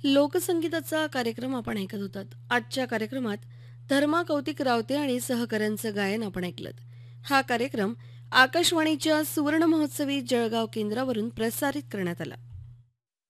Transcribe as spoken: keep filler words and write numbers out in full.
लोकसंगीताचा कार्यक्रम आपण ऐकत होतात. आजच्या कार्यक्रमात धर्मा कौतिक रावते आणि सहकाऱ्यांचं गायन आपण ऐकलं. हा कार्यक्रम आकाशवाणीच्या सुवर्ण महोत्सवी जळगाव केंद्रावरून प्रसारित करण्यात आला.